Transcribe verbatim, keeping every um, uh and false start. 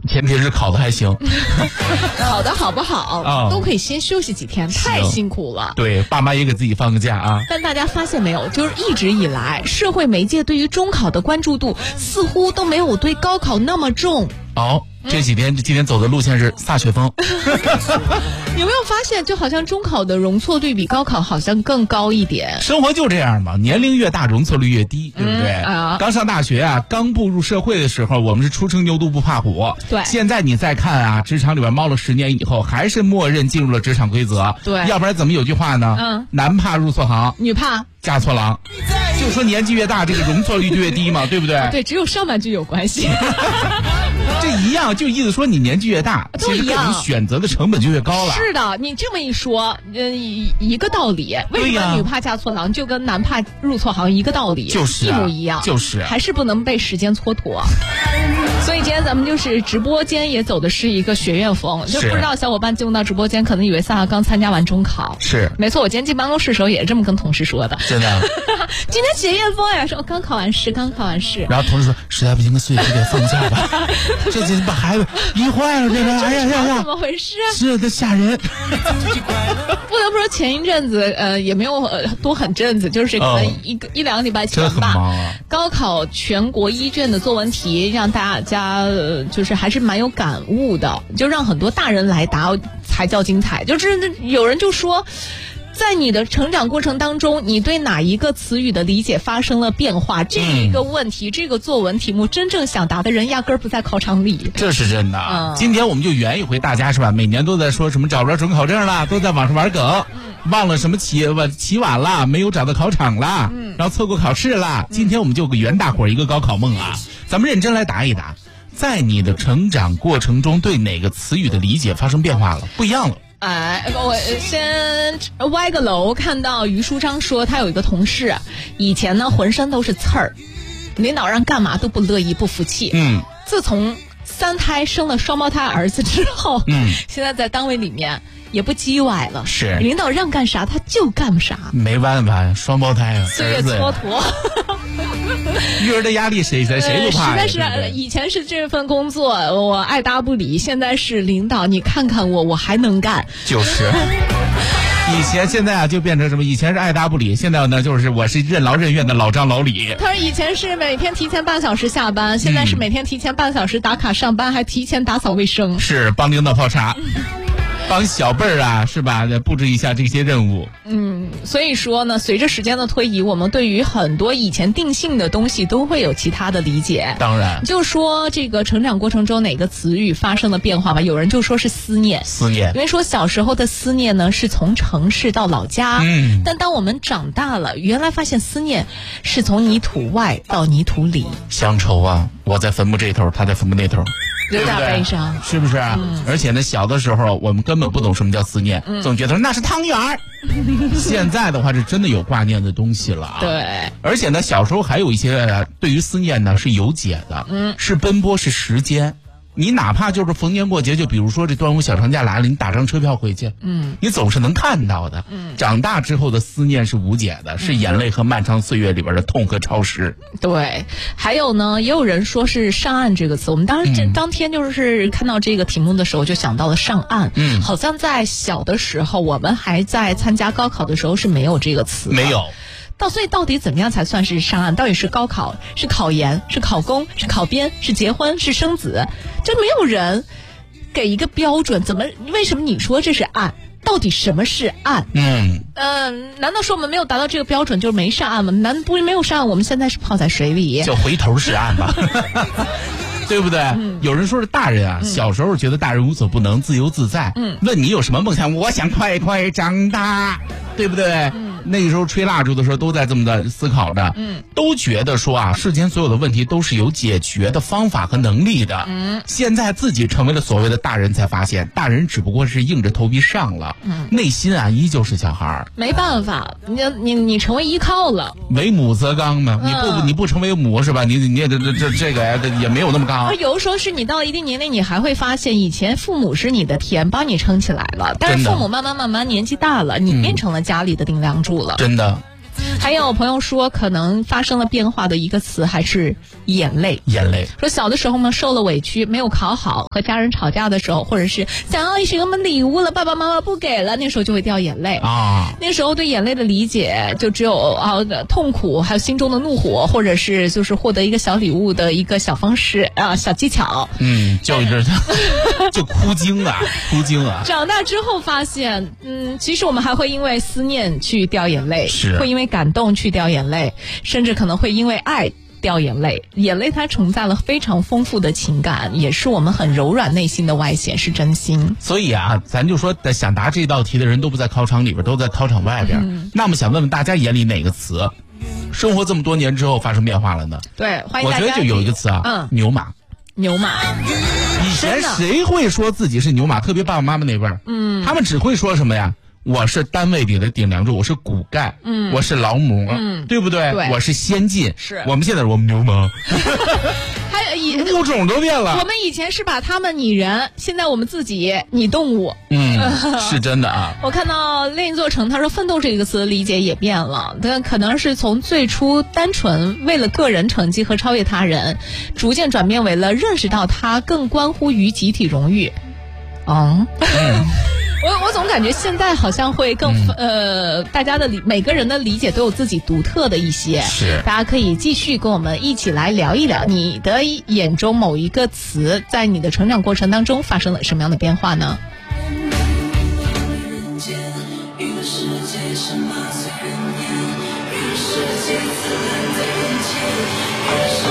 前提是考的还行。 考的好不好、 哦、 都可以先休息几天，太辛苦了。 对，爸妈也给自己放个假啊。 但大家发现没有，就是一直以来社会媒介对于中考的关注度似乎都没有对高考那么重。 哦，这几天、嗯、今天走的路线是飒雪峰。 有没有发现，就好像中考的容错率比高考好像更高一点？ 生活就这样嘛，年龄越大容错率越低，对不对？ 嗯啊、 刚上大学啊，刚步入社会的时候，我们是初生牛犊不怕虎。 对。 现在你再看啊，职场里边猫了十年以后，还是默认进入了职场规则。 对。 要不然怎么有句话呢？ 嗯。 男怕入错行， 女怕嫁错郎。就说年纪越大，这个容错率就越低嘛，对不对？ 对，只有上半句有关系。 这一样，就意思说你年纪越大，其实各种选择的成本就越高了。 是的，你这么一说，呃，一个道理。为什么女怕嫁错郎就跟男怕入错行一个道理？ 就是、啊、 一模一样， 就是、 还是不能被时间蹉跎。所以今天咱们就是直播间也走的是一个学院风，就不知道小伙伴进入到直播间，可能以为萨萨刚参加完中考。 是， 没错，我今天进办公室的时候也这么跟同事说的。 真的。 今天学院风呀，说刚考完试，刚考完试。 然后同事说，实在不行，跟岁数得放假吧。这这把孩子逼坏了，这个，哎呀呀呀， 怎么回事啊？ 是的，吓人。 不得不说，前一阵子，呃，也没有、呃、多很阵子，就是可能一个、哦、一两个礼拜前吧。 啊、 高考全国一卷的作文题，让大家、呃、就是还是蛮有感悟的，就让很多大人来答才叫精彩。就是有人就说，在你的成长过程当中，你对哪一个词语的理解发生了变化？这一个问题、嗯、这个作文题目真正想答的人压根儿不在考场里。 这是真的、 嗯、 今天我们就圆一回大家是吧，每年都在说什么找不着准考证了，都在网上玩梗、嗯、忘了什么起起晚了，没有找到考场了、嗯、然后错过考试了、嗯、今天我们就圆大伙一个高考梦啊，咱们认真来答一答，在你的成长过程中对哪个词语的理解发生变化了，不一样了？ 哎，我先歪个楼，看到于书章说他有一个同事，以前呢浑身都是刺儿，领导让干嘛都不乐意，不服气。嗯，自从三胎生了双胞胎儿子之后，嗯，现在在单位里面也不叽歪了， 是领导让干啥他就干啥， 没办法，双胞胎啊， 岁月蹉跎。 育儿的压力谁谁谁都怕、 呃、实在是以前是这份工作我爱答不理，现在是领导你看看我我还能干， 就是以前现在啊就变成什么，以前是爱答不理，现在呢就是我是任劳任怨的老张老李。 他说以前是每天提前半小时下班，现在是每天提前半小时打卡上班、嗯、还提前打扫卫生， 是帮领导泡茶帮小辈儿啊，是吧？布置一下这些任务。 嗯，所以说呢，随着时间的推移，我们对于很多以前定性的东西都会有其他的理解。 当然， 就说这个成长过程中哪个词语发生了变化吧？有人就说是思念， 思念， 因为说小时候的思念呢是从城市到老家， 嗯， 但当我们长大了，原来发现思念是从泥土外到泥土里。 乡愁啊，我在坟墓这头，他在坟墓那头。 有点悲伤， 是不是、嗯？而且呢，小的时候我们根本不懂什么叫思念，嗯、总觉得那是汤圆儿。现在的话是真的有挂念的东西了啊。 对， 而且呢，小时候还有一些对于思念呢是有解的，嗯，是奔波，是时间。你哪怕就是逢年过节，就比如说这端午小长假来了，你打张车票回去，嗯，你总是能看到的。嗯，长大之后的思念是无解的，是眼泪和漫长岁月里边的痛和潮湿。 对，还有呢，也有人说是上岸这个词。我们当时、嗯、当天就是看到这个题目的时候，就想到了上岸。嗯，好像在小的时候，我们还在参加高考的时候是没有这个词的， 没有。 到所以到底怎么样才算是上岸？到底是高考，是考研，是考公，是考编，是结婚，是生子？这没有人给一个标准。怎么？为什么你说这是岸？到底什么是岸？嗯嗯、呃，难道说我们没有达到这个标准就是没上岸吗？难不没有上岸，我们现在是泡在水里？ 就回头是岸吧。对不对、嗯？有人说是大人啊、嗯，小时候觉得大人无所不能，自由自在。嗯，问你有什么梦想？我想快快长大，对不对？嗯。那个时候吹蜡烛的时候都在这么的思考着，嗯，都觉得说啊，世间所有的问题都是有解决的方法和能力的，嗯，现在自己成为了所谓的大人，才发现大人只不过是硬着头皮上了，嗯，内心啊依旧是小孩儿， 没办法，你你你成为依靠了， 为母则刚嘛，嗯、你不你不成为母是吧？你你也这这这这个呀也没有那么刚。 有的时候是你到了一定年龄，你还会发现以前父母是你的天，帮你撑起来了，但是父母慢慢慢慢年纪大了，你变成了家里的顶梁柱了， 真的。 还有朋友说，可能发生了变化的一个词还是眼泪。 眼泪。 说小的时候呢，受了委屈，没有考好，和家人吵架的时候，或者是想要什么礼物了，爸爸妈妈不给了，那时候就会掉眼泪啊。 那时候对眼泪的理解就只有啊痛苦，还有心中的怒火，或者是就是获得一个小礼物的一个小方式啊，小技巧。 嗯，就这就哭精啊，哭精啊。 长大之后发现，嗯，其实我们还会因为思念去掉眼泪， 是会因为感动去掉眼泪，甚至可能会因为爱掉眼泪。眼泪它承载了非常丰富的情感，也是我们很柔软内心的外显，是真心。 所以啊，咱就说想答这道题的人都不在考场里边，都在考场外边。嗯、那么想问问大家眼里哪个词，生活这么多年之后发生变化了呢？ 对，欢迎大家。 我觉得就有一个词啊， 嗯， 牛马。 牛马。 以前谁会说自己是牛马？特别爸爸妈妈那辈儿，嗯，他们只会说什么呀？我是单位里的顶梁柱，我是骨干，嗯，我是劳模，嗯，对不对？ 对， 我是先进， 是我们现在我们牛马， 还以物种都变了。 我们以前是把他们拟人，现在我们自己拟动物， 嗯，是真的啊。 我看到另一座城，他说奋斗这个词理解也变了，但可能是从最初单纯为了个人成绩和超越他人，逐渐转变为了认识到它更关乎于集体荣誉。嗯。嗯我我总感觉现在好像会更、嗯、呃，大家的理每个人的理解都有自己独特的一些， 是大家可以继续跟我们一起来聊一聊，你的眼中某一个词在你的成长过程当中发生了什么样的变化呢？